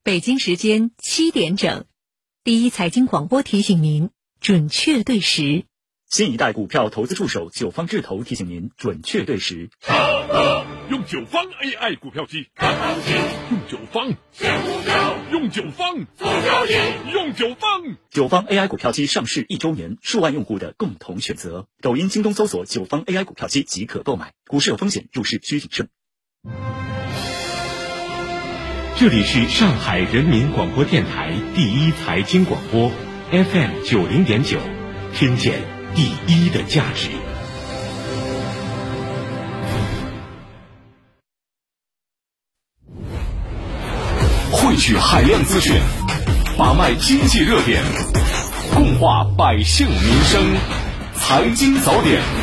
北京时间7点整，第一财经广播提醒您准确对时。 新一代股票投资助手九方智投提醒您准确对时。 用九方 AI 股票机看行情，用九方选股票，用九方做交易，用九方。 九方 AI 股票机上市1周年，数万用户的共同选择。抖音、京东搜索九方 AI 股票机即可购买。股市有风险，入市需谨慎。 这里是上海人民广播电台第一财经广播 FM90.9，听见第一的价值。 汇聚海量资讯，把脉经济热点，共话百姓民生，财经早点。